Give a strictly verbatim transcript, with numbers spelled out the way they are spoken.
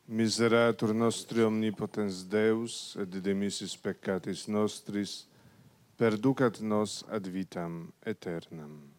Miseratur nostri omnipotens Deus, et de missis peccatis nostris, perducat nos ad vitam aeternam.